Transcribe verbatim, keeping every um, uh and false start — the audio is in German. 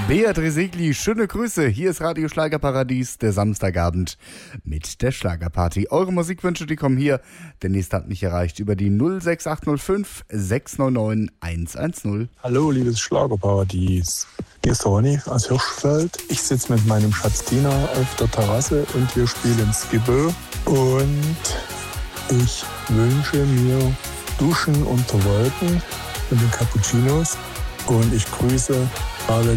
Beatrice Egli, schöne Grüße. Hier ist Radio Schlagerparadies, der Samstagabend mit der Schlagerparty. Eure Musikwünsche, die kommen hier. Der nächste hat mich erreicht über die null sechs acht null fünf sechs neun neun eins eins null. Hallo, liebes Schlagerparadies. Hier ist Ronny aus Hirschfeld. Ich sitze mit meinem Schatz Tina auf der Terrasse und wir spielen Skibbo. Und ich wünsche mir Duschen unter Wolken mit den Cappuccinos. Und ich grüße alle